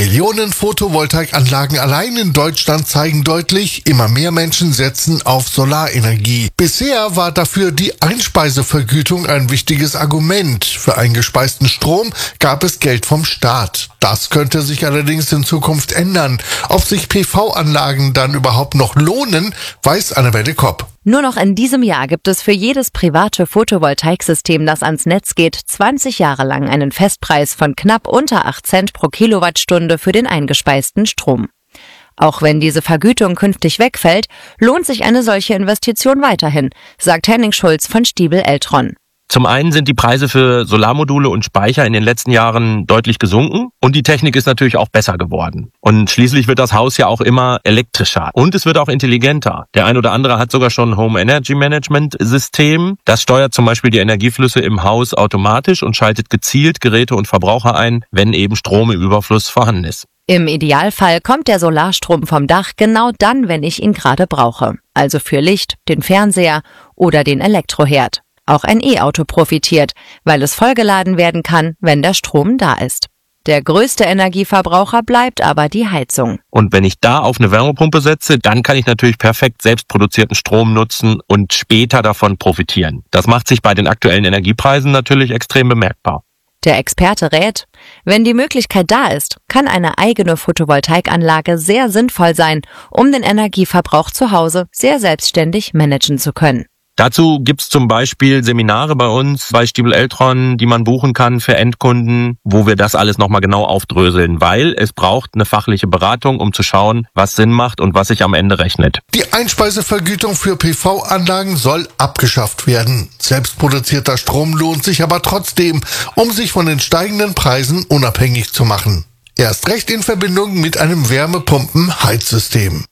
Millionen Photovoltaikanlagen allein in Deutschland zeigen deutlich, immer mehr Menschen setzen auf Solarenergie. Bisher war dafür die Einspeisevergütung ein wichtiges Argument. Für eingespeisten Strom gab es Geld vom Staat. Das könnte sich allerdings in Zukunft ändern. Ob sich PV-Anlagen dann überhaupt noch lohnen, weiß Annabelle Kopp. Nur noch in diesem Jahr gibt es für jedes private Photovoltaiksystem, das ans Netz geht, 20 Jahre lang einen Festpreis von knapp unter 8 Cent pro Kilowattstunde für den eingespeisten Strom. Auch wenn diese Vergütung künftig wegfällt, lohnt sich eine solche Investition weiterhin, sagt Henning Schulz von Stiebel Eltron. Zum einen sind die Preise für Solarmodule und Speicher in den letzten Jahren deutlich gesunken und die Technik ist natürlich auch besser geworden. Und schließlich wird das Haus ja auch immer elektrischer und es wird auch intelligenter. Der ein oder andere hat sogar schon ein Home Energy Management System. Das steuert zum Beispiel die Energieflüsse im Haus automatisch und schaltet gezielt Geräte und Verbraucher ein, wenn eben Strom im Überfluss vorhanden ist. Im Idealfall kommt der Solarstrom vom Dach genau dann, wenn ich ihn gerade brauche. Also für Licht, den Fernseher oder den Elektroherd. Auch ein E-Auto profitiert, weil es vollgeladen werden kann, wenn der Strom da ist. Der größte Energieverbraucher bleibt aber die Heizung. Und wenn ich da auf eine Wärmepumpe setze, dann kann ich natürlich perfekt selbstproduzierten Strom nutzen und später davon profitieren. Das macht sich bei den aktuellen Energiepreisen natürlich extrem bemerkbar. Der Experte rät, wenn die Möglichkeit da ist, kann eine eigene Photovoltaikanlage sehr sinnvoll sein, um den Energieverbrauch zu Hause sehr selbstständig managen zu können. Dazu gibt's zum Beispiel Seminare bei uns bei Stiebel Eltron, die man buchen kann für Endkunden, wo wir das alles nochmal genau aufdröseln, weil es braucht eine fachliche Beratung, um zu schauen, was Sinn macht und was sich am Ende rechnet. Die Einspeisevergütung für PV-Anlagen soll abgeschafft werden. Selbstproduzierter Strom lohnt sich aber trotzdem, um sich von den steigenden Preisen unabhängig zu machen. Erst recht in Verbindung mit einem Wärmepumpen-Heizsystem.